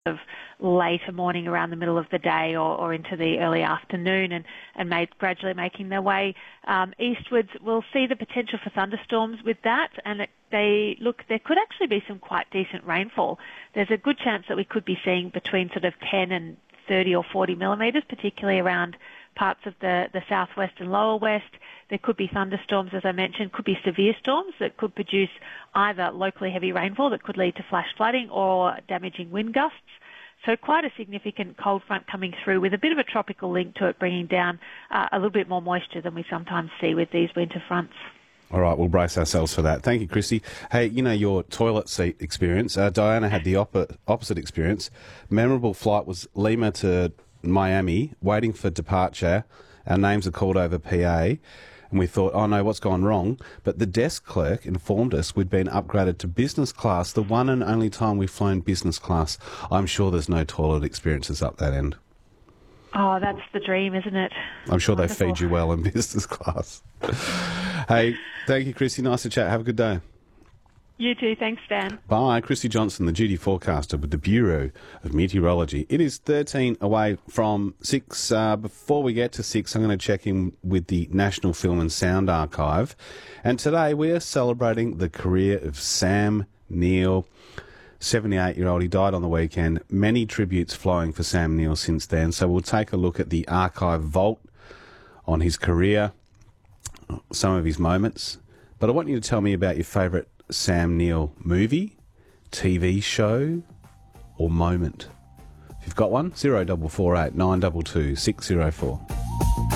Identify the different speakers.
Speaker 1: of later morning around the middle of the day or into the early afternoon and gradually making their way eastwards. We'll see the potential for thunderstorms with that, and there could actually be some quite decent rainfall. There's a good chance that we could be seeing between sort of 10 and 30 or 40 millimetres, particularly around parts of the southwest and lower west. There could be thunderstorms, as I mentioned, could be severe storms that could produce either locally heavy rainfall that could lead to flash flooding or damaging wind gusts. So quite a significant cold front coming through with a bit of a tropical link to it, bringing down a little bit more moisture than we sometimes see with these winter fronts.
Speaker 2: All right, we'll brace ourselves for that. Thank you, Christy. Hey, your toilet seat experience. Diana had the opposite experience. Memorable flight was Lima to Miami, waiting for departure. Our names are called over PA, and we thought, oh no, what's gone wrong? But the desk clerk informed us we'd been upgraded to business class, the one and only time we've flown business class. I'm sure there's no toilet experiences up that end.
Speaker 1: Oh, that's the dream, isn't it?
Speaker 2: I'm sure
Speaker 1: Wonderful.
Speaker 2: They feed you well in business class. Hey, thank you, Christy. Nice to chat. Have a good day.
Speaker 1: You too. Thanks, Dan.
Speaker 2: Bye. Christy Johnson, the duty forecaster with the Bureau of Meteorology. It is 13 away from 6. Before we get to 6, I'm going to check in with the National Film and Sound Archive. And today we are celebrating the career of Sam Neill, 78-year-old. He died on the weekend. Many tributes flowing for Sam Neill since then. So we'll take a look at the archive vault on his career, some of his moments. But I want you to tell me about your favourite Sam Neill movie, TV show or moment. If you've got one, 0448 922 604.